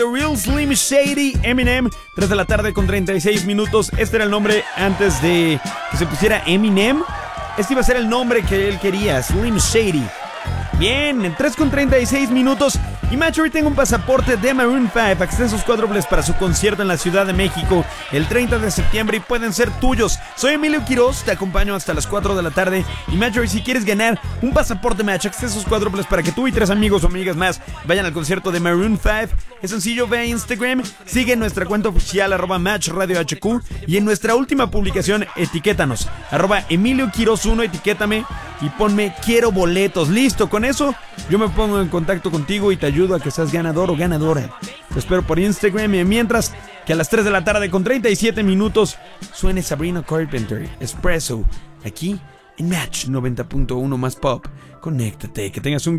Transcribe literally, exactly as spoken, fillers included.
The Real Slim Shady, Eminem, tres de la tarde con treinta y seis minutos. Este era el nombre antes de que se pusiera Eminem. Este iba a ser el nombre que él quería, Slim Shady. Bien, en tres con treinta y seis minutos. Y Macho, hoy tengo un pasaporte de Maroon cinco, accesos cuádruples para su concierto en la Ciudad de México el treinta de septiembre y pueden ser tuyos. Soy Emilio Quiroz, te acompaño hasta las cuatro de la tarde. Y Macho, si quieres ganar un pasaporte Match, accesos cuádruples para que tú y tres amigos o amigas más vayan al concierto de Maroon cinco, es sencillo, ve a Instagram, sigue nuestra cuenta oficial arroba Match Radio H Q y en nuestra última publicación etiquétanos, arroba Emilio Quiroz uno, etiquétame y ponme quiero boletos. Listo, con eso yo me pongo en contacto contigo y te ayudo a que seas ganador o ganadora. Te espero por Instagram y mientras que a las tres de la tarde con treinta y siete minutos suene Sabrina Carpenter, Espresso, aquí en Match noventa punto uno más Pop. Conéctate, que tengas un